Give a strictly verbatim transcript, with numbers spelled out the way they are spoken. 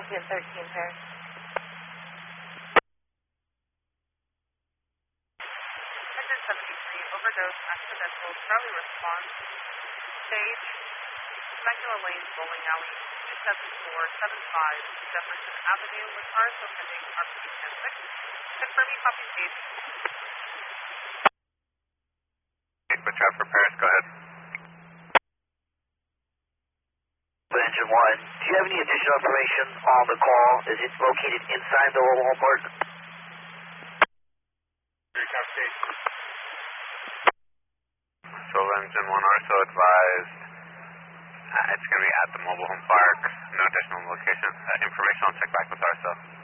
nineteen thirteen here. Engine seventy-three, overdose, accidental, Charlie response, stage, Temecula Lane, bowling alley, two seven four seven five, Jefferson Avenue, with R S O pending, R P ten six. Confirming copy stage. Patrol for Paris, go ahead. Engine one, do you have any additional information on the call? Is it located inside the mobile home park? So Engine one also advised uh, it's going to be at the mobile home park. No additional location. Uh, information, I'll check back with R S O.